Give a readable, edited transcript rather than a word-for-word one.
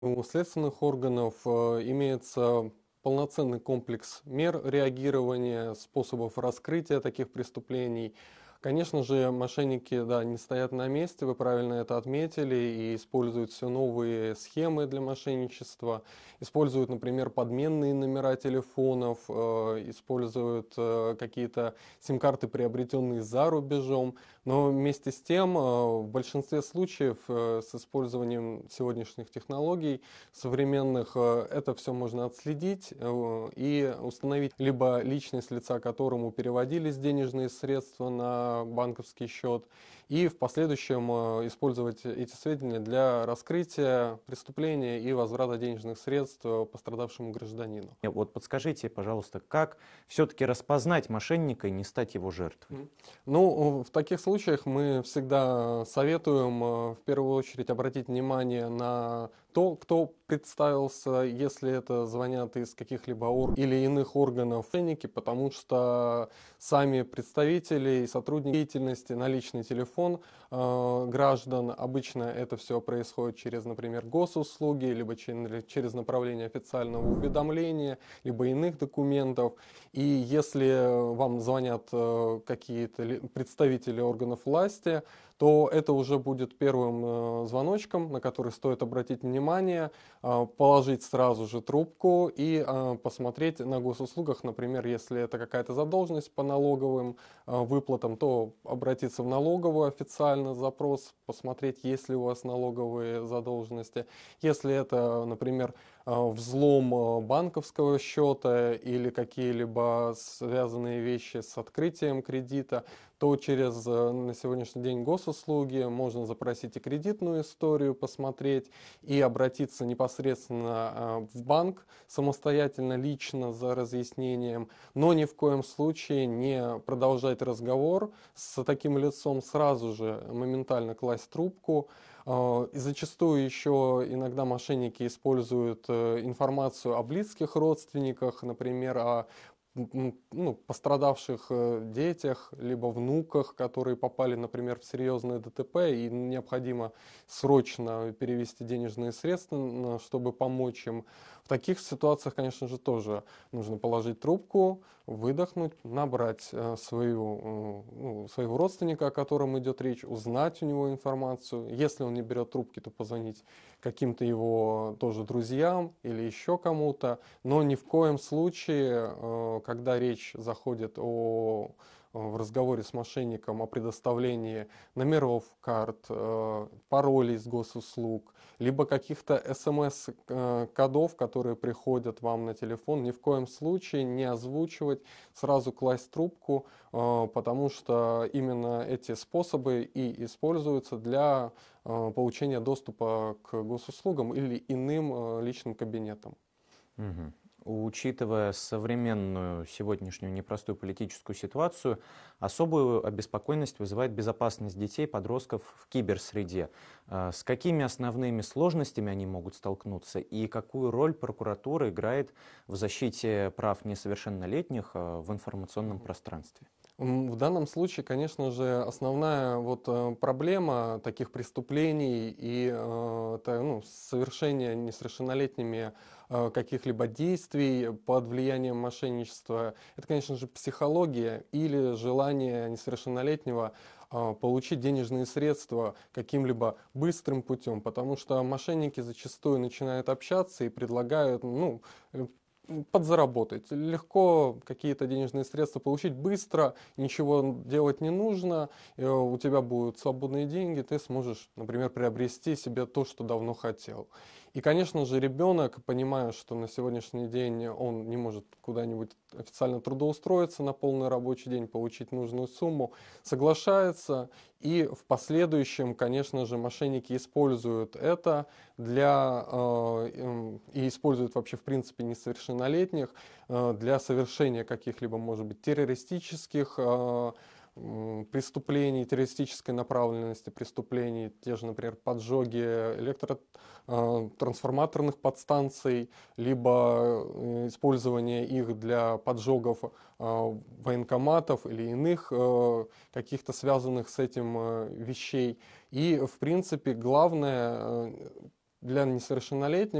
У следственных органов имеется полноценный комплекс мер реагирования, способов раскрытия таких преступлений. Конечно же, мошенники, да, не стоят на месте, вы правильно это отметили, и используют все новые схемы для мошенничества, используют, например, подменные номера телефонов, используют какие-то сим-карты, приобретенные за рубежом. Но вместе с тем, в большинстве случаев с использованием сегодняшних технологий современных это все можно отследить и установить либо личность лица, которому переводились денежные средства на банковский счет, и в последующем использовать эти сведения для раскрытия преступления и возврата денежных средств пострадавшему гражданину. Вот подскажите, пожалуйста, как все-таки распознать мошенника и не стать его жертвой? Ну, в таких случаях мы всегда советуем в первую очередь обратить внимание на то, кто представился, если это звонят из каких-либо или иных органов мошенники, потому что сами представители и сотрудники деятельности на личный телефон граждан, обычно это все происходит через, например, госуслуги, либо через направление официального уведомления, либо иных документов. И если вам звонят какие-то представители органов власти, то это уже будет первым звоночком, на который стоит обратить внимание, положить сразу же трубку и посмотреть на госуслугах, например, если это какая-то задолженность по налоговым выплатам, то обратиться в налоговую официально, запрос, посмотреть, есть ли у вас налоговые задолженности. Если это, например, взлом банковского счета или какие-либо связанные вещи с открытием кредита, то через на сегодняшний день госуслуги можно запросить и кредитную историю, посмотреть и обратиться непосредственно в банк самостоятельно, лично за разъяснением, но ни в коем случае не продолжать разговор с таким лицом, сразу же моментально класть трубку. И зачастую еще иногда мошенники используют информацию о близких родственниках, например, о пострадавших детях, либо внуках, которые попали, например, в серьезное ДТП, и необходимо срочно перевести денежные средства, чтобы помочь им. В таких ситуациях, конечно же, тоже нужно положить трубку, выдохнуть, набрать своего родственника, о котором идет речь, узнать у него информацию. Если он не берет трубки, то позвонить каким-то его тоже друзьям или еще кому-то, но ни в коем случае, когда речь заходит в разговоре с мошенником о предоставлении номеров карт, паролей с госуслуг, либо каких-то смс-кодов, которые приходят вам на телефон, ни в коем случае не озвучивать, сразу класть трубку, потому что именно эти способы и используются для получения доступа к госуслугам или иным личным кабинетам. Мгм. Учитывая современную сегодняшнюю непростую политическую ситуацию, особую обеспокоенность вызывает безопасность детей, подростков в киберсреде. С какими основными сложностями они могут столкнуться и какую роль прокуратура играет в защите прав несовершеннолетних в информационном пространстве? В данном случае, конечно же, основная проблема таких преступлений и совершения несовершеннолетними каких-либо действий под влиянием мошенничества, это, конечно же, психология или желание несовершеннолетнего получить денежные средства каким-либо быстрым путем, потому что мошенники зачастую начинают общаться и предлагают, подзаработать. Легко какие-то денежные средства получить быстро, ничего делать не нужно, у тебя будут свободные деньги, ты сможешь, например, приобрести себе то, что давно хотел. И, конечно же, ребенок, понимая, что на сегодняшний день он не может куда-нибудь официально трудоустроиться на полный рабочий день, получить нужную сумму, соглашается, и в последующем, конечно же, мошенники используют это и используют вообще, в принципе, несовершеннолетних для совершения каких-либо, может быть, террористических преступлений, террористической направленности преступлений, те же, например, поджоги трансформаторных подстанций, либо использование их для поджогов военкоматов или иных каких-то связанных с этим вещей. И, в принципе, главное для несовершеннолетних